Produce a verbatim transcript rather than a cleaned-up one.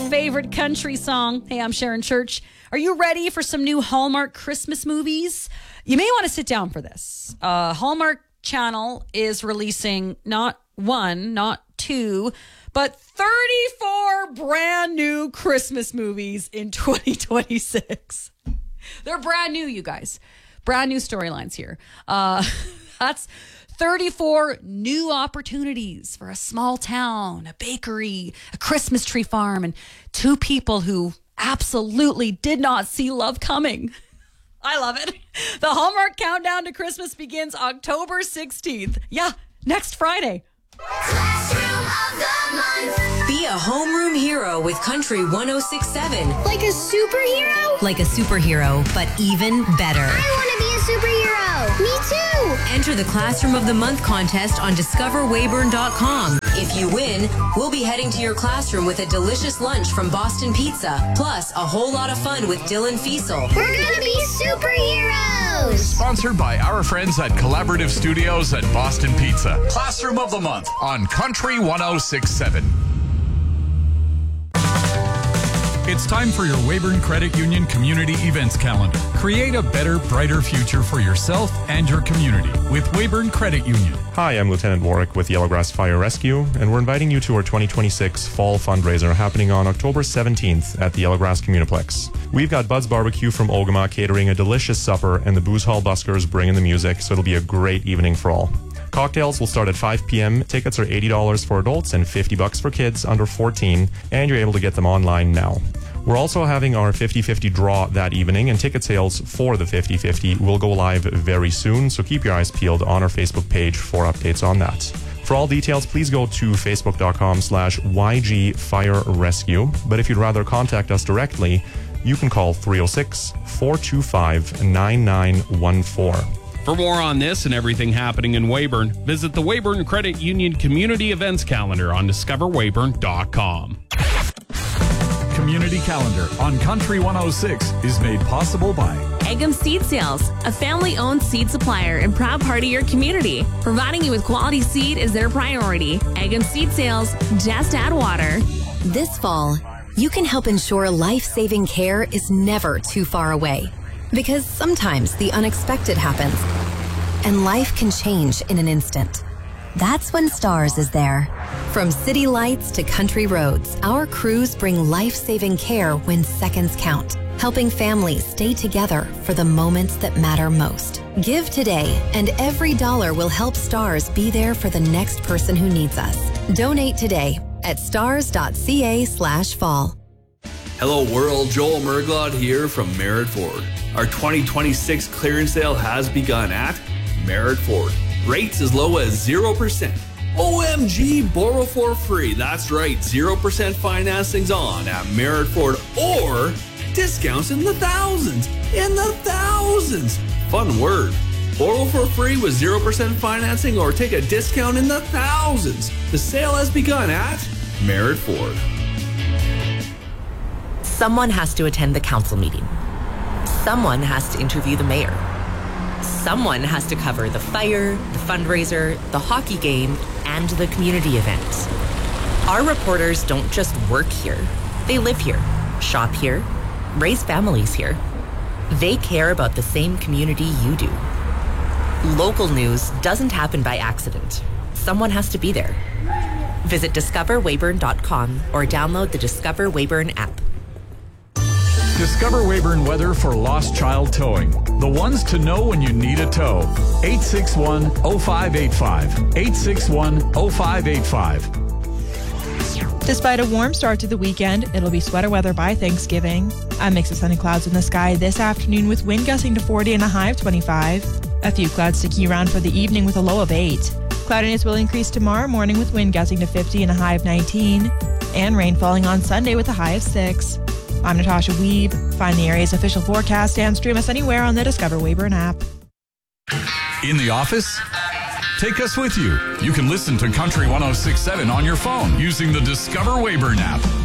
favorite country song. Hey, I'm Sharon Church. Are you ready for some new Hallmark Christmas movies? You may want to sit down for this. Uh, Hallmark Channel is releasing not one, not two, but thirty-four brand new Christmas movies in twenty twenty-six. They're brand new, you guys. Brand new storylines here. Uh, that's thirty-four new opportunities for a small town, a bakery, a Christmas tree farm, and two people who absolutely did not see love coming. I love it. The Hallmark Countdown to Christmas begins October sixteenth. Yeah, next Friday. Classroom of the Month. Be a homeroom hero with Country one oh six point seven. Like a superhero? Like a superhero, but even better. I want to be a superhero. Me too. Enter the Classroom of the Month contest on discover weyburn dot com. If you win, we'll be heading to your classroom with a delicious lunch from Boston Pizza, plus a whole lot of fun with Dylan Fiesel. We're going to be superheroes. Sponsored by our friends at Collaborative Studios at Boston Pizza. Classroom of the Month on Country one oh six point seven. It's time for your Weyburn Credit Union Community Events Calendar. Create a better, brighter future for yourself and your community with Weyburn Credit Union. Hi, I'm Lieutenant Warwick with Yellowgrass Fire Rescue, and we're inviting you to our twenty twenty-six Fall Fundraiser happening on October seventeenth at the Yellowgrass Communiplex. We've got Bud's Barbecue from Ogama catering a delicious supper, and the Booze Hall Buskers bringing the music, so it'll be a great evening for all. Cocktails will start at five p.m. Tickets are eighty dollars for adults and fifty bucks for kids under fourteen, and you're able to get them online now. We're also having our fifty-fifty draw that evening, and ticket sales for the fifty-fifty will go live very soon, so keep your eyes peeled on our Facebook page for updates on that. For all details, please go to facebook.com slash YG Fire Rescue, but if you'd rather contact us directly, you can call three oh six, four two five, nine nine one four. For more on this and everything happening in Weyburn, visit the Weyburn Credit Union Community Events Calendar on discover weyburn dot com. Community Calendar on Country one oh six is made possible by Eggum Seed Sales, a family-owned seed supplier and proud part of your community. Providing you with quality seed is their priority. Eggum Seed Sales, just add water. This fall, you can help ensure life-saving care is never too far away. Because sometimes the unexpected happens, and life can change in an instant. That's when STARS is there. From city lights to country roads, our crews bring life-saving care when seconds count, helping families stay together for the moments that matter most. Give today, and every dollar will help STARS be there for the next person who needs us. Donate today at stars.ca slash fall. Hello world, Joel Merglod here from Merritt Ford. Our twenty twenty-six clearance sale has begun at Merritt Ford. Rates as low as zero percent. O M G, borrow for free. That's right, zero percent financing's on at Merritt Ford, or discounts in the thousands. In the thousands. Fun word. Borrow for free with zero percent financing or take a discount in the thousands. The sale has begun at Merritt Ford. Someone has to attend the council meeting. Someone has to interview the mayor. Someone has to cover the fire, the fundraiser, the hockey game, and the community event. Our reporters don't just work here. They live here, shop here, raise families here. They care about the same community you do. Local news doesn't happen by accident. Someone has to be there. Visit discover weyburn dot com or download the Discover Weyburn app. Discover Weyburn weather for lost child towing. The ones to know when you need a tow. eight six one, oh five eight five. eight six one, oh five eight five. Despite a warm start to the weekend, it'll be sweater weather by Thanksgiving. A mix of sun and clouds in the sky this afternoon with wind gusting to forty and a high of twenty-five. A few clouds sticking around for the evening with a low of eight. Cloudiness will increase tomorrow morning with wind gusting to fifty and a high of nineteen. And rain falling on Sunday with a high of six. I'm Natasha Weeb. Find the area's official forecast and stream us anywhere on the Discover Weyburn app. In the office? Take us with you. You can listen to Country one oh six point seven on your phone using the Discover Weyburn app.